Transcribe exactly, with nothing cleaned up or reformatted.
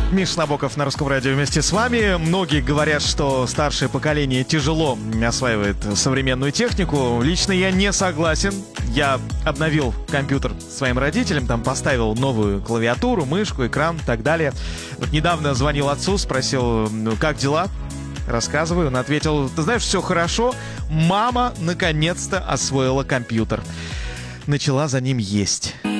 Миша Набоков на Русском радио вместе с вами. Многие говорят, что старшее поколение тяжело осваивает современную технику. Лично я не согласен. Я обновил компьютер своим родителям, там поставил новую клавиатуру, мышку, экран и так далее. Вот недавно звонил отцу, спросил, ну, как дела? Рассказываю, он ответил: ты знаешь, все хорошо, мама наконец-то освоила компьютер. Начала за ним есть.